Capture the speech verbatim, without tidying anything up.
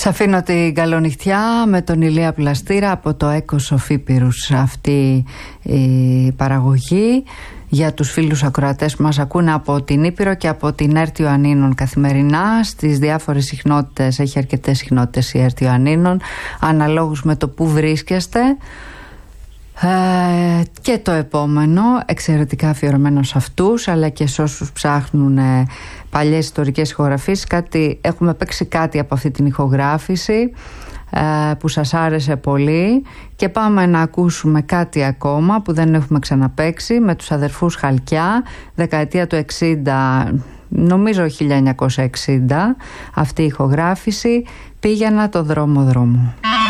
Σ' αφήνω την καλονυχτιά με τον Ηλία Πλαστήρα από το Έκο Σοφίπηρους, αυτή η παραγωγή για τους φίλους ακροατές που μας ακούν από την Ήπειρο και από την ΕΡΤ Ιωαννίνων καθημερινά. Στις διάφορες συχνότητες, έχει αρκετές συχνότητες η ΕΡΤ Ιωαννίνων, αναλόγως με το που βρίσκεστε. Ε, και το επόμενο εξαιρετικά αφιερωμένο σε αυτούς, αλλά και σε όσους ψάχνουν ε, παλιές ιστορικές ηχογραφίες. Κάτι, έχουμε παίξει κάτι από αυτή την ηχογράφηση ε, που σας άρεσε πολύ, και πάμε να ακούσουμε κάτι ακόμα που δεν έχουμε ξαναπαίξει, με τους αδερφούς Χαλκιά, δεκαετία του εξήντα, νομίζω χίλια εννιακόσια εξήντα, αυτή η ηχογράφηση, Πήγαινα το δρόμο δρόμο.